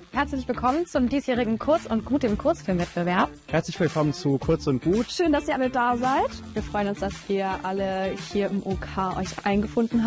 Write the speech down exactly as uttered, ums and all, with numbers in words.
Herzlich willkommen zum diesjährigen Kurz und Gut im Kurzfilmwettbewerb. Herzlich willkommen zu Kurz und Gut. Schön, dass ihr alle da seid. Wir freuen uns, dass ihr alle hier im U K euch eingefunden habt.